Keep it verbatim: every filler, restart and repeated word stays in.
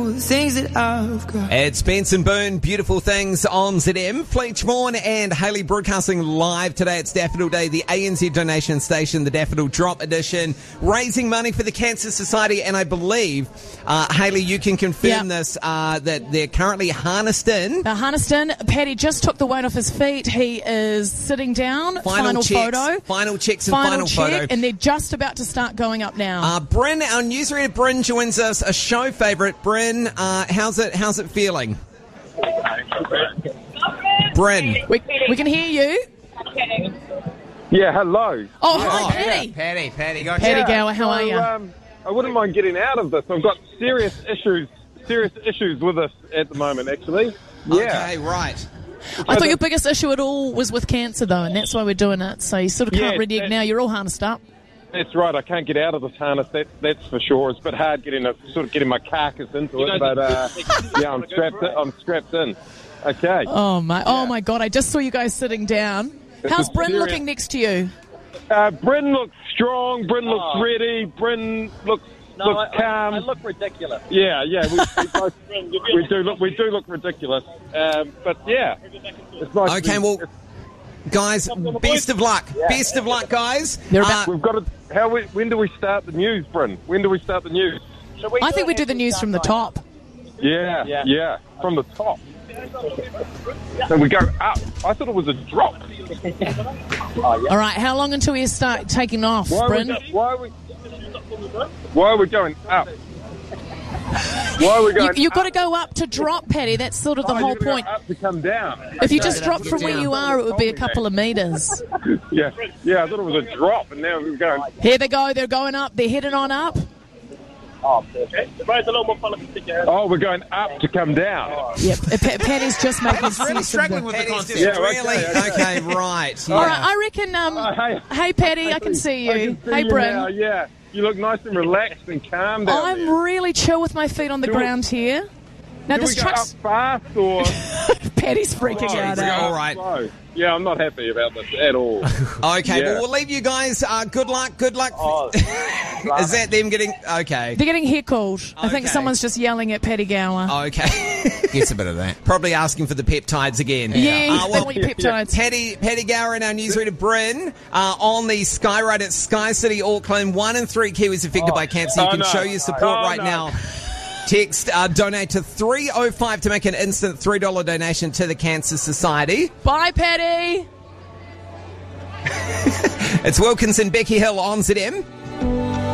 beautiful things that I've got. It's Benson Boone, Beautiful Things on Z M. Fleetch Vaughan and Hayley broadcasting live today. It's Daffodil Day, the A N Z donation station, the Daffodil Drop Edition, raising money for the Cancer Society. And I believe, uh, Hayley, you can confirm yep. this, uh, that they're currently harnessed in. They're harnessed in. Paddy just took the weight off his feet. He is sitting down. Final, final checks, photo. Final checks and final, final check, photo. And they're just about to start going up now. Uh, Bryn, our newsreader Bryn joins us, a show favourite. Bryn, uh, how's it How's it feeling? Bryn. We, we can hear you. Yeah, hello. Oh, yeah. hi, Paddy. Paddy, Paddy. Go Paddy yeah, Gower, how so, are you? Um, I wouldn't mind getting out of this. I've got serious issues, serious issues with this at the moment, actually. Yeah. Okay, right. I thought your biggest issue at all was with cancer, though, and that's why we're doing it. So you sort of can't Yeah, renege that- now. You're all harnessed up. That's right. I can't get out of this harness. That, that's for sure. It's a bit hard getting a sort of getting my carcass into it, but uh, yeah, I'm strapped. In, I'm strapped in. Okay. Oh my! Oh Yeah. my God! I just saw you guys sitting down. How's is Bryn serious. looking next to you? Uh, Bryn looks strong. Bryn looks Oh. ready. Bryn looks No, looks I, calm. I, I look ridiculous. Yeah, yeah. We, we, both, we do look. We do look ridiculous. Um, but yeah, it's nice. to Okay, be- well, guys, best of luck. Best of luck, guys. They're about- Uh, We've got to. How? We, when do we start the news, Bryn? When do we start the news? Shall we I go think we ahead do the and news start from the right top. Yeah, Yeah. yeah, from the top. So we go up. I thought it was a drop. All right. How long until we start taking off, Why are we? Bryn? Go, why are we? Why are we going up? Why are we You, going? you've got to up? go up to drop, Paddy. That's sort of the Oh, whole you've gotta point. go up to come down. If you Okay. just dropped from where you are, it would be a couple of metres. Yeah, yeah. I thought it was a drop, and now we're going. Here they go. They're going up. They're heading on up. Oh, perfect. The road's a little more fun if you stick your head. Oh, we're going up to come down. Yep. Uh, Pa- Paddy's just making really sense of struggling the- with the Paddy's concept. just Yeah, okay, really okay. okay, right. All yeah. right. I reckon. Um, Oh, hey. hey, Paddy, I can see I you. can see Hey, you Bryn. now, yeah, you look nice and relaxed and calm down I'm there. really chill with my feet on the Do we- ground here. Now, Do this we go up truck's... fast or? Paddy's freaking slow? out. yeah, eh? all right. Slow. Yeah, I'm not happy about this at all. Okay, Yeah. well, we'll leave you guys. Uh, good luck, good luck. Oh, Is that them getting... Okay. They're getting heckled. I think Okay. someone's just yelling at Paddy Gower. Okay. Gets a bit of that. Probably asking for the peptides again. yeah, Uh, they well, want your peptides. Paddy, Paddy Gower and our newsreader Bryn uh, on the Sky Ride at Sky City Auckland. One in three Kiwis affected by cancer. You Oh, can no. show your support Oh, right no. now. Text uh, donate to three oh five to make an instant three dollars donation to the Cancer Society. Bye, Paddy. It's Wilkinson, Becky Hill on Z M.